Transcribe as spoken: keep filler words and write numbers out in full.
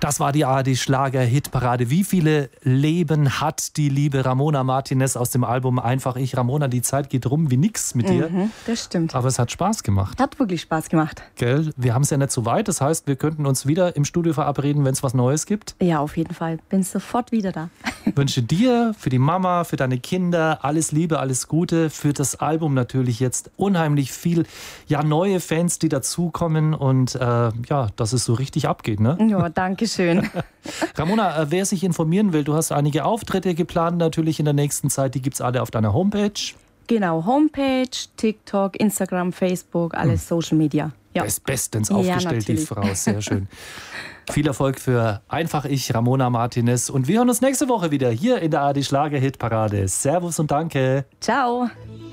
Das war die A R D-Schlager-Hitparade. Wie viele Leben hat die liebe Ramona Martinez aus dem Album Einfach ich? Ramona, die Zeit geht rum wie nix mit dir. Mhm, das stimmt. Aber es hat Spaß gemacht. Hat wirklich Spaß gemacht. Gell? Wir haben es ja nicht so weit. Das heißt, wir könnten uns wieder im Studio verabreden, wenn es was Neues gibt. Ja, auf jeden Fall. Bin sofort wieder da. Ich wünsche dir, für die Mama, für deine Kinder alles Liebe, alles Gute. Für das Album natürlich jetzt unheimlich viel, ja, neue Fans, die dazukommen und äh, ja, dass es so richtig abgeht, ne? Ja, danke schön. Ramona, wer sich informieren will, du hast einige Auftritte geplant natürlich in der nächsten Zeit. Die gibt es alle auf deiner Homepage. Genau, Homepage, TikTok, Instagram, Facebook, alles hm. Social Media. Ja. Das ist bestens aufgestellt, ja, die Frau. Sehr schön. Viel Erfolg für Einfach ich, Ramona Martinez. Und wir hören uns nächste Woche wieder hier in der A R D Schlager-Hitparade. Servus und danke. Ciao.